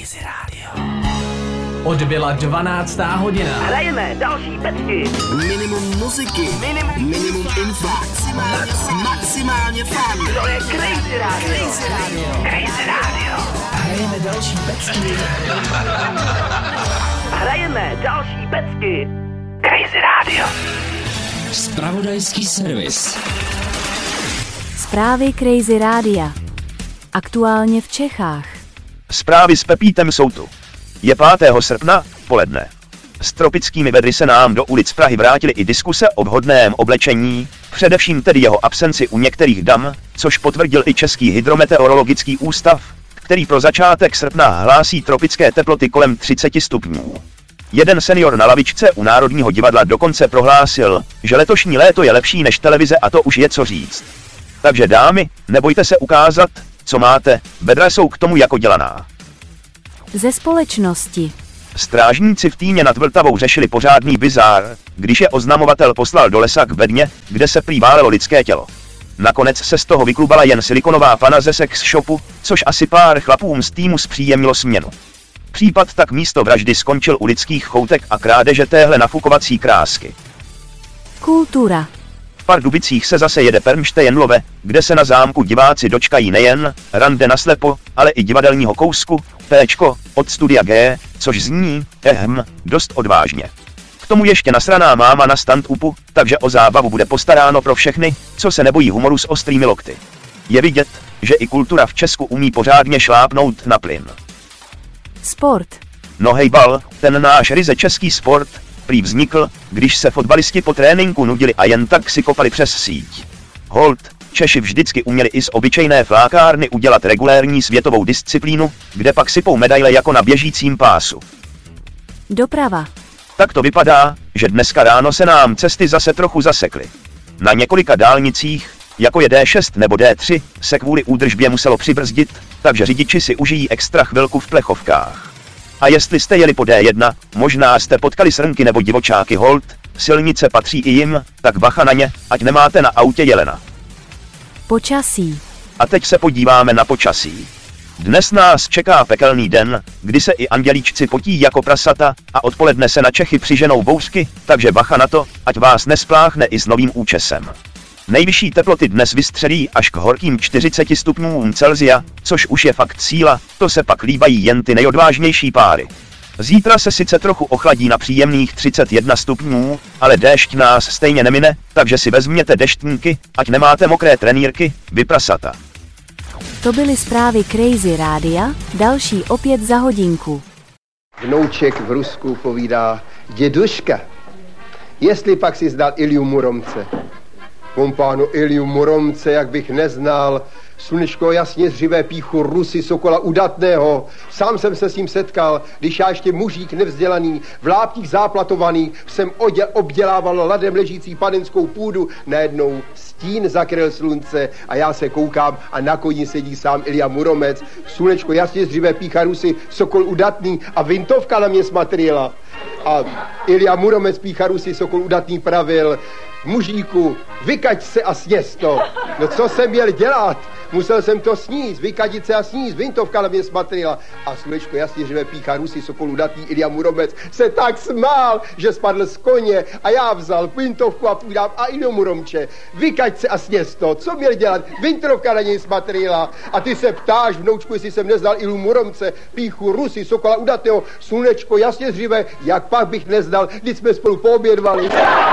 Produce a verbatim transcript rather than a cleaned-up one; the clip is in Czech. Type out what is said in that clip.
Crazy Radio. Odbyla dvanáctá hodina. Hrajeme další pecky. Minimum muziky, minimum, minimum info, maximálně, maximálně fun. To je Crazy Radio. Crazy Radio. Crazy Radio. Hrajeme další pecky. Hrajeme další pecky. Crazy Radio. Zpravodajský servis. Zprávy Crazy Rádia. Aktuálně v Čechách. Zprávy s Pepítem jsou tu. Je pátého srpna, poledne. S tropickými vedry se nám do ulic Prahy vrátily i diskuse o vhodném oblečení, především tedy jeho absenci u některých dam, což potvrdil i Český hydrometeorologický ústav, který pro začátek srpna hlásí tropické teploty kolem třicet stupňů. Jeden senior na lavičce u Národního divadla dokonce prohlásil, že letošní léto je lepší než televize a to už je co říct. Takže dámy, nebojte se ukázat, co máte, bedra jsou k tomu jako dělaná. Ze společnosti. Strážníci v Týně nad Vltavou řešili pořádný bizár, když je oznamovatel poslal do lesa k bedně, kde se prý válelo lidské tělo. Nakonec se z toho vyklubala jen silikonová pana ze sex shopu, což asi pár chlapům z týmu zpříjemnilo směnu. Případ tak místo vraždy skončil u lidských choutek a krádeže téhle nafukovací krásky. Kultura. V Pardubicích se zase jede Permštejnlove, kde se na zámku diváci dočkají nejen rande naslepo, ale i divadelního kousku, Péčko, od Studia G, což zní, ehm, dost odvážně. K tomu ještě nasraná máma na stand-upu, takže o zábavu bude postaráno pro všechny, co se nebojí humoru s ostrými lokty. Je vidět, že i kultura v Česku umí pořádně šlápnout na plyn. Sport. No hejbal, ten náš ryze český sport, prý vznikl, když se fotbalisti po tréninku nudili a jen tak si kopali přes síť. Hold, Češi vždycky uměli i z obyčejné flákárny udělat regulérní světovou disciplínu, kde pak sypou medaile jako na běžícím pásu. Doprava. Tak to vypadá, že dneska ráno se nám cesty zase trochu zasekly. Na několika dálnicích, jako je D šest nebo D tři, se kvůli údržbě muselo přibrzdit, takže řidiči si užijí extra chvilku v plechovkách. A jestli jste jeli po D jedna, možná jste potkali srnky nebo divočáky hold, silnice patří i jim, tak bacha na ně, ať nemáte na autě jelena. Počasí. A teď se podíváme na počasí. Dnes nás čeká pekelný den, kdy se i andělíčci potí jako prasata a odpoledne se na Čechy přiženou bouřky, takže bacha na to, ať vás nespláchne i s novým účesem. Nejvyšší teploty dnes vystřelí až k horkým čtyřiceti stupňům Celsia, což už je fakt síla, to se pak líbají jen ty nejodvážnější páry. Zítra se sice trochu ochladí na příjemných třicet jedna stupňů, ale déšť nás stejně nemine, takže si vezměte deštníky, ať nemáte mokré trenýrky, vyprasata. To byly zprávy Crazy Rádia, další opět za hodinku. Vnouček v Rusku povídá: děduška, jestli pak si zdal Ilju Muromce. On pánu Ilju Muromce, jak bych neznal, slunečko jasně zřivé píchu Rusy Sokola udatného. Sám jsem se s ním setkal, když já ještě mužík nevzdělaný, v láptích záplatovaných, jsem odě- obdělával ladem ležící panenskou půdu, najednou stín zakryl slunce a já se koukám a na koni sedí sám Ilja Muromec. Slunečko jasně zřivé pícha Rusy Sokol udatný a vintovka na mě smatrila. A Ilja Muromec pícha Rusy Sokol udatný pravil: mužíku, vykaď se a sněz to. No co jsem měl dělat? Musel jsem to sníst, vykadit se a sníst, vintovka na mě smatrila. A slunečko jasně živé pícha Rusy Sokol udatný Ilja Muromec se tak smál, že spadl z koně a já vzal vintovku a půjdám: a Iljo Muromče, vykaď se a sněz to. Co měl dělat? Vintovka na něj smatrila. A ty se ptáš, vnoučku, jestli jsem neznal Ilju Muromce, píchu Rusy Sokola udatného, slunečko jasně zřivé, jak pak bych neznal, když jsme spolu poobědvali.